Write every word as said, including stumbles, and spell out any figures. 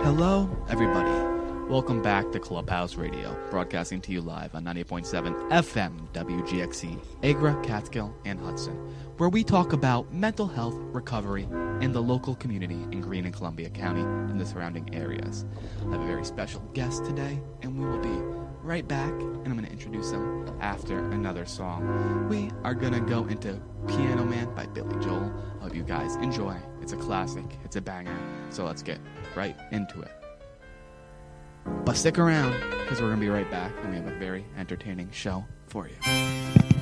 Hello, everybody. Welcome back to Clubhouse Radio, broadcasting to you live on ninety-eight point seven F M W G X C, Agra, Catskill, and Hudson, where we talk about mental health recovery in the local community in Greene and Columbia County and the surrounding areas. I have a very special guest today, and we will be right back, and I'm going to introduce him after another song. We are going to go into Piano Man by Billy Joel. I hope you guys enjoy. It's a classic. It's a banger. So let's get right into it. But stick around, because we're going to be right back, and we have a very entertaining show for you.